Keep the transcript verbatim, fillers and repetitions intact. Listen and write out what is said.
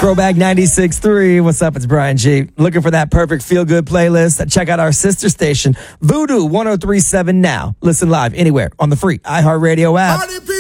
Throwback ninety-six point three. What's up? It's Brian G. Looking for that perfect feel-good playlist? Check out our sister station, Voodoo ten thirty-seven now. Listen live anywhere on the free iHeartRadio app.